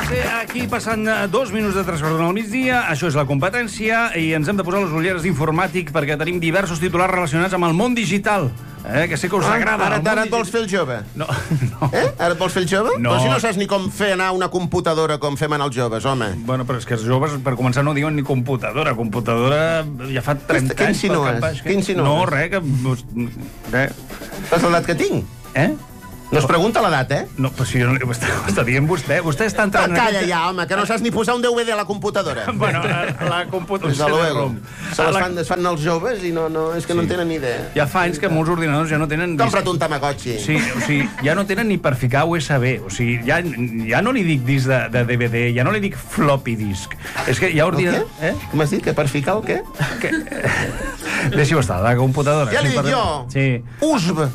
Aquí passant 2 minuts de 3 quarts al migdia, això és la competència, i ens hem de posar les ulleres d'informàtic perquè tenim diversos titulars relacionats amb el món digital. Que sé que us agrada. Ara et vols fer el jove? No. Ara et vols fer el jove? No. Però si no saps ni com fer anar una computadora com fem anar els joves, home. Bueno, però és que els joves, per començar, no diuen ni computadora. Computadora ja fa 30 anys. Què insinues? No, res, que... Saps l'edat que tinc? No es pregunta l'edat, No, però si ho està dient vostè. Vostè està entrant... Calla ja, home, que no saps ni posar un DVD a la computadora. Bueno, la computadora... Des de luego. Es fan els joves i és que no en tenen ni idea. Ja fa anys que molts ordinadors ja no tenen... Compra't un Tamagotchi. Sí, o sigui, ja no tenen ni per ficar USB. O sigui, ja no li dic disc de DVD, ja no li dic floppy disk. És que ja ordinador... Què? Com has dit? Que per ficar el què? Deixi-ho estar, la computadora. Ja li dic jo. Sí. USB.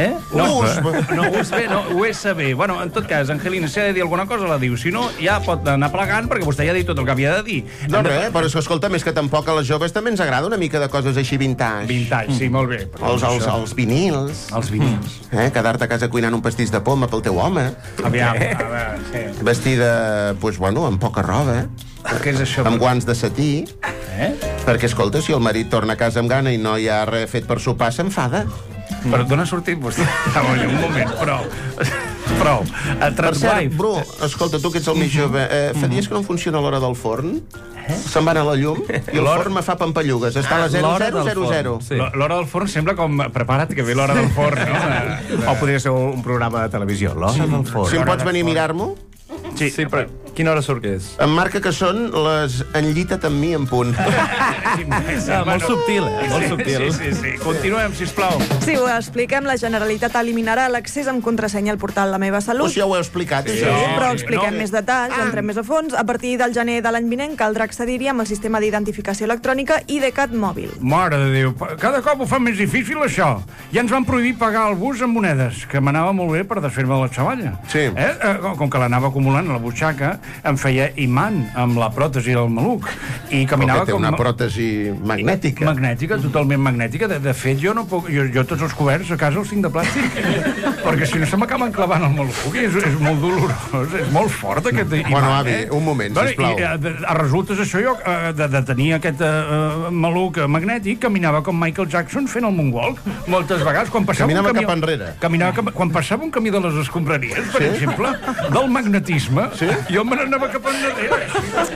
USB. Bueno, en tot cas, Angelina, si ha de dir alguna cosa, la diu. Si no, ja pot anar plegant, perquè vostè ja ha dit tot el que havia de dir. No, res, però és que, escolta, més que tampoc a les joves també ens agrada una mica de coses així vintage. Vintage, sí, molt bé. Els vinils. Els vinils. Quedar-te a casa cuinant un pastís de poma pel teu home. Aviam, a veure, sí. Vestida, doncs, bueno, amb poca roba. Què és això? Amb guants de setí. Perquè, escolta, si el marit torna a casa amb gana i no hi ha res fet per sopar, s'enfada. Però d'on ha sortit vostè? Un moment, prou. Per cert, Bru, escolta, tu que ets el més jove, fa dies que no funciona l'hora del forn? Se'n va anar la llum i el forn me fa pampallugues. Està a la 0000. L'hora del forn sembla com... Prepara't, que ve l'hora del forn, no? O podria ser un programa de televisió. L'hora del forn. Si em pots venir a mirar-m'ho? Sí, però quina hora surt que és? Em marca que són les enllita't amb mi en punt. Molt subtil, Molt subtil. Sí. Continuem, sisplau. Sí, ho expliquem. La Generalitat eliminarà l'accés amb contrasenya al portal La Meva Salut. Doncs ja ho he explicat. Sí, però expliquem més detalls, entrem més a fons. A partir del gener de l'any vinent caldrà accedir-hi amb el sistema d'identificació electrònica IDCAT mòbil. Mare de Déu, cada cop ho fa més difícil, això. Ja ens van prohibir pagar el bus amb monedes, que m'anava molt bé per desfer-me de la xavalla. Sí. Com que l'anava acumulant a la butxaca, em feia imant amb la pròtesi del maluc. I caminava com... una pròtesi magnètica. Magnètica, totalment magnètica. De fet, jo no puc... Jo tots els coberts a casa els tinc de plàstic. Perquè si no se m'acaben clavant el maluc. És molt dolorós, és molt fort aquest imant. Bueno, avi, un moment, sisplau. A resultes, això jo, de tenir aquest maluc magnètic, caminava com Michael Jackson fent el moonwalk. Moltes vegades, quan passava caminava cap enrere. Quan passava un camí de les escombraries, per exemple, del magnetisme, jo me n'anava cap enrere.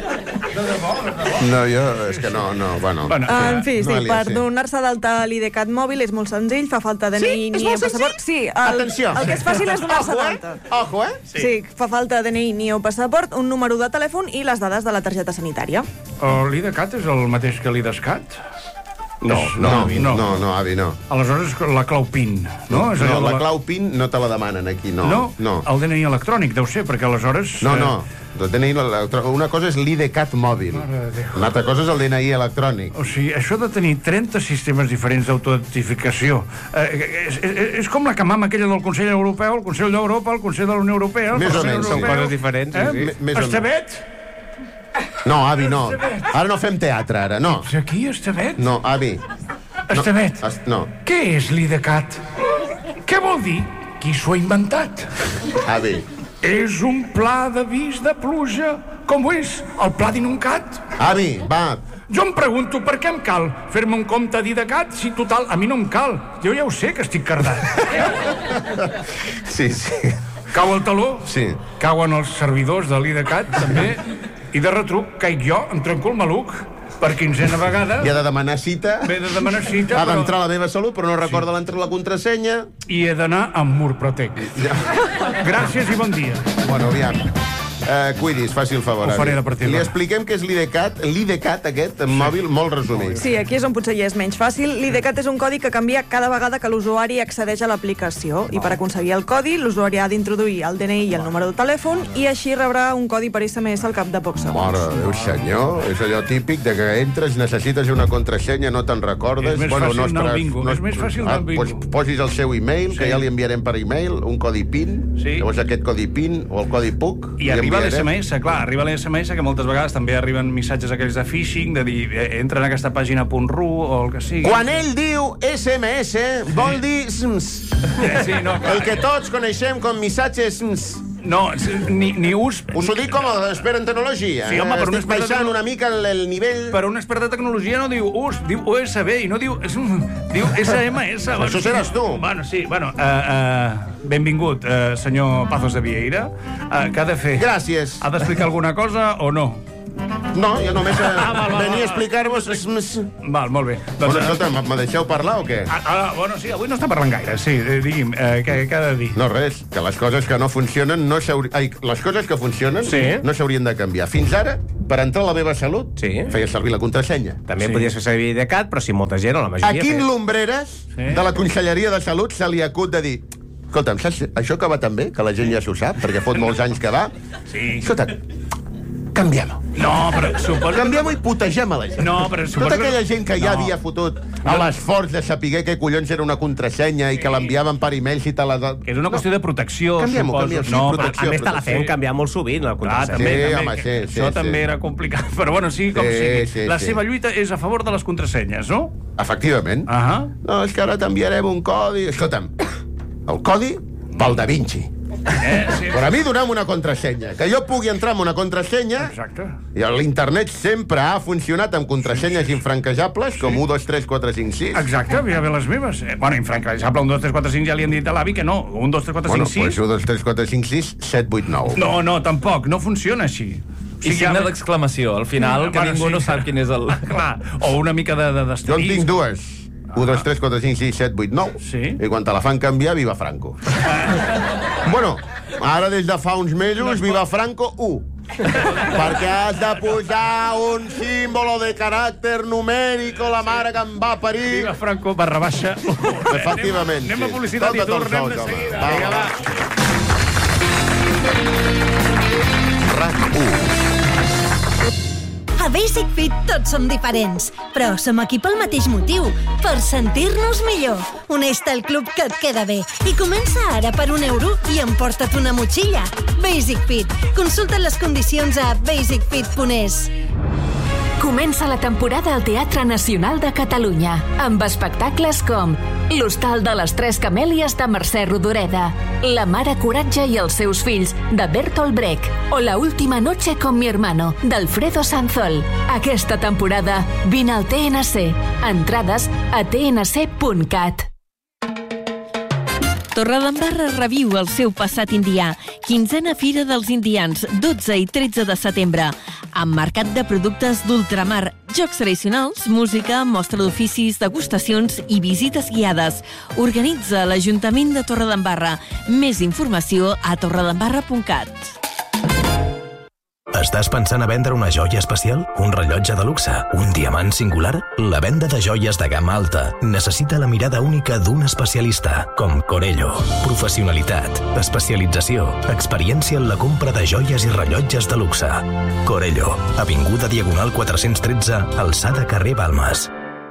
No, jo, és que no, bueno. En fi, sí, per donar-se d'alta a l'IDCAT mòbil és molt senzill, fa falta DNI ni passaport. Sí, el que és fàcil és donar-se d'alta. Ojo, Sí, fa falta DNI ni passaport, un número de telèfon i les dades de la targeta sanitària. L'IDCAT és el mateix que l'IDESCAT? No, avi, no. Aleshores, la clau PIN, no? No, la clau PIN no te la demanen aquí, no. No? El DNI electrònic, deu ser, perquè aleshores... No. Una cosa és l'IDCAT mòbil. Una altra cosa és el DNI electrònic. O sigui, això de tenir 30 sistemes diferents d'autoidentificació és com la camama aquella del Consell Europeu, el Consell d'Europa, el Consell de la Unió Europea... Més o menys, són coses diferents. Estevet? No, avi, no. Ara no fem teatre, ara, no. Aquí, Estevet? No, avi. Estevet? No. Què és l'IDCAT? Què vol dir? Qui s'ho ha inventat? Avi. És un pla d'avís de pluja, com ho és el pla d'Inuncat. Avi, va. Jo em pregunto per què em cal fer-me un compte d'IDCAT si, total, a mi no em cal. Jo ja ho sé, que estic cardat. Sí. Cau el taló? Sí. Cauen els servidors de l'IDCAT, també, i de retruc caic jo, em trenco el maluc, per 15a vegada. I ha de demanar cita. He de demanar cita, ha d'entrar a La Meva Salut, però no recorda la contrasenya. I he d'anar amb Murprotec. Gràcies i bon dia. Bueno, aviam. Cuidis, faci el favor. Ho faré de partir. Li expliquem què és l'IDCAT aquest, en mòbil, molt resumit. Sí, aquí és on potser ja és menys fàcil. L'IDCAT és un codi que canvia cada vegada que l'usuari accedeix a l'aplicació. I per aconseguir el codi, l'usuari ha d'introduir el DNI i el número de telèfon i així rebrà un codi per SMS al cap de pocs segons. Mare de Déu, senyor, és allò típic de que entres, necessites una contrasenya, no te'n recordes. És més fàcil anar al bingo. És més fàcil anar al bingo. Posis el seu e-mail, que ja li enviarem per e-mail, un codi PIN, llavors aquest codi PIN o el codi PUC. I arriba l'SMS, clar, arriba l'SMS, que moltes vegades també arriben missatges aquells de phishing, de dir, entra en aquesta pàgina .ru o el que sigui. Quan ell diu SMS, vol dir SMS. Sí, no, clar. El que tots coneixem com missatges SMS. No, ni ús... Us ho dic com a expert en tecnologia. Sí, home, però estic baixant una mica el nivell... Però un expert de tecnologia no diu ús, diu USB, i no diu... Diu SMS. Això seràs tu. Bueno, sí, benvingut, senyor Pazos de Vieira. Què ha de fer? Gràcies. Ha d'explicar alguna cosa o no? No, jo només venia a explicar-vos... Val, molt bé. Bueno, escolta, me deixeu parlar o què? Bueno, sí, avui no està parlant gaire, sí. Digui'm, què ha de dir? No, res, que les coses que no funcionen les coses que funcionen no s'haurien de canviar. Fins ara, per entrar a la meva salut, feia servir la contrasenya. També podies fer servir IDCAT, però si molta gent o la majoria... A quin Lumbreres de la Conselleria de Salut se li acut de dir escolta'm, saps això que va tan bé, que la gent ja s'ho sap, perquè fot molts anys que va? Sí. Escolta, canviem-ho. No, però suposo... Canviem-ho i putegem a la gent. No, però suposo... Tota aquella gent que ja havia fotut a l'esforç de saber què collons era una contrasenya i que l'enviaven per e-mails i tal... És una qüestió de protecció, suposo. A més, te la feien canviar molt sovint, la contrasenya. Això també era complicat. Però bueno, sí, com sigui. La seva lluita és a favor de les contrasenyes, no? Efectivament. No, és que ara t'enviarem un codi... Escolta'm, el codi pel Da Vinci. Però a mi dona'm una contrasenya, que jo pugui entrar amb una contrasenya. Exacte. I l'internet sempre ha funcionat amb contrasenyes infranquejables, com 1, 2, 3, 4, 5, 6. Exacte, ja ve les meves. Bueno, infranquejable, 1, 2, 3, 4, 5, ja li han dit a l'avi que no. 1, 2, 3, 4, 5, 6... Bueno, doncs 1, 2, 3, 4, 5, 6, 7, 8, 9. No, tampoc, no funciona així. I signa d'exclamació, al final, que ningú no sap quin és el... Clar, o una mica d'asterisc. Jo en tinc dues. 1, 2, 3, 4, 5, 6, 7, 8, 9. Sí. I quan te la fan canviar, viva Franco. Bueno, ara des de fa uns mesos, viva Franco 1. Perquè has de posar un símbolo de caràcter numèric, la mare que em va parir. Viva Franco, barra baixa. Efectivament. Anem a publicitat i tornem de seguida. Vinga, va. RAC 1. A Basic Fit tots som diferents, però som aquí pel mateix motiu, per sentir-nos millor. Uneix-te al club que et queda bé i comença ara per €1 i emporta't una motxilla. Basic Fit. Consulta les condicions a basicfit.es. Comença la temporada al Teatre Nacional de Catalunya, amb espectacles com L'Hostal de les Tres Camèlies de Mercè Rodoreda, La Mare Coratge i els seus fills, de Bertolt Brecht, o La Última Noche con mi hermano, d'Alfredo Sanzol. Aquesta temporada, vine al TNC. Entrades a tnc.cat. Torredembarra reviu el seu passat indià. 15a Fira dels Indians, 12 i 13 de setembre. Amb mercat de productes d'ultramar, jocs tradicionals, música, mostra d'oficis, degustacions i visites guiades. Organitza l'Ajuntament de Torredembarra. Més informació a torredembarra.cat. Estàs pensant a vendre una joia especial? Un rellotge de luxe? Un diamant singular? La venda de joies de gamma alta necessita la mirada única d'un especialista, com Corello. Professionalitat, especialització, experiència en la compra de joies i rellotges de luxe. Corello, avinguda Diagonal 413, alçada carrer Balmes.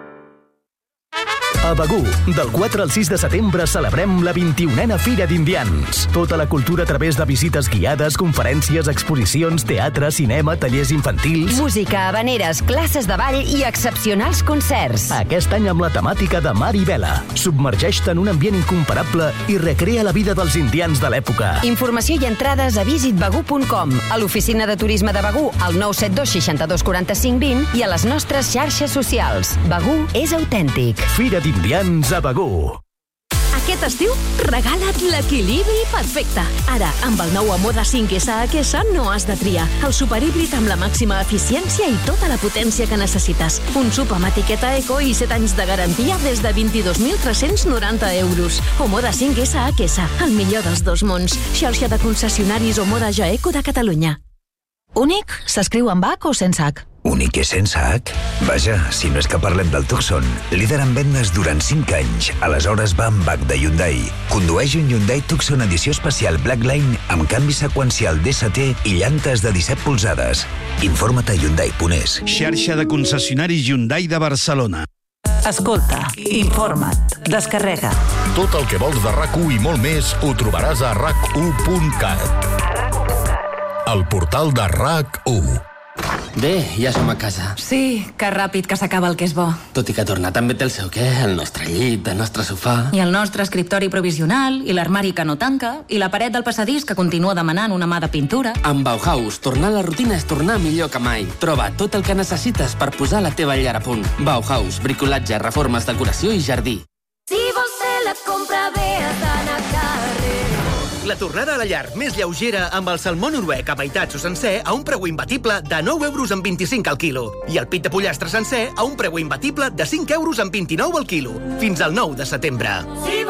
A Begur, del 4 al 6 de setembre celebrem la 21a Fira d'Indians. Tota la cultura a través de visites guiades, conferències, exposicions, teatre, cinema, tallers infantils... Música, habaneres, classes de ball i excepcionals concerts. Aquest any amb la temàtica de mar i vela. Submergeix-te en un ambient incomparable i recrea la vida dels indians de l'època. Informació i entrades a visitbegur.com, a l'oficina de turisme de Begur, al 972 62 45 20 i a les nostres xarxes socials. Begur és autèntic. Fira d'Indians a Begur. Aquest estiu, regala't l'equilibri perfecte. Ara, amb el nou Omoda 5S a Aquesa no has de triar. El superhíbrid amb la màxima eficiència i tota la potència que necessites. Un sub amb etiqueta eco i 7 anys de garantia des de 22.390 €. Omoda 5S a Aquesa, el millor dels dos mons. Xarxa de concessionaris Omoda Jaeco de Catalunya. Únic s'escriu amb H o sense H? Únic i sense H? Vaja, si no és que parlem del Tucson, líder en vendes durant 5 anys. Aleshores va amb H de Hyundai. Condueix un Hyundai Tucson edició especial Blackline amb canvi seqüencial DST i llantes de 17 polzades. Informa't a Hyundai.es. Xarxa de concessionaris Hyundai de Barcelona. Escolta, informa't, descarrega. Tot el que vols de RAC1 i molt més ho trobaràs a RAC1.cat. El portal de RAC1. Bé, ja som a casa. Sí, que ràpid que s'acaba el que és bo. Tot i que tornar també té el seu què, el nostre llit, el nostre sofà... I el nostre escriptori provisional, i l'armari que no tanca, i la paret del passadís que continua demanant una mà de pintura. Amb Bauhaus, tornar a la rutina és tornar millor que mai. Troba tot el que necessites per posar la teva llar a punt. Bauhaus, bricolatge, reformes, decoració i jardí. Si vols fer la compra bé, has d'anar a carrer. La tornada a la llar més lleugera amb el salmó noruec a meitats o sencer a un preu imbatible de 9,25 € al quilo. I el pit de pollastre sencer a un preu imbatible de 5,29 € al quilo. Fins al 9 de setembre.